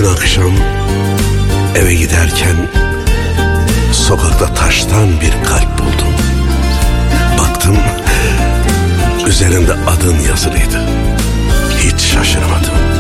Dün akşam eve giderken sokakta taştan bir kalp buldum. Baktım, üzerinde adın yazılıydı. Hiç şaşırmadım.